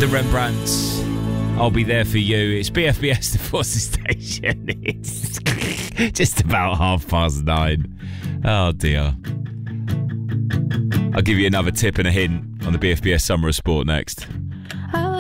The Rembrandts. I'll be there for you. It's BFBS, the Forces Station. It's just about 9:30. Oh dear. I'll give you another tip and a hint on the BFBS Summer of Sport next.